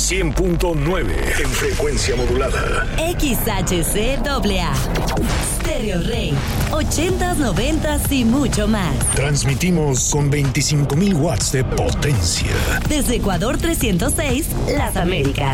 100.9 en frecuencia modulada. XHCAA. Stereo Rey. 80s, 90s y mucho más. Transmitimos con 25,000 watts de potencia. Desde Ecuador 306, Las Américas.